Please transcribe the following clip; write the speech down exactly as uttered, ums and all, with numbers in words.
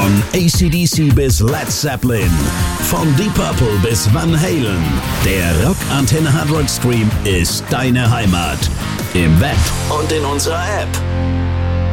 Von A C D C bis Led Zeppelin, von Deep Purple bis Van Halen. Der Rock Antenne Hard Rock Stream ist deine Heimat. Im Web und in unserer App.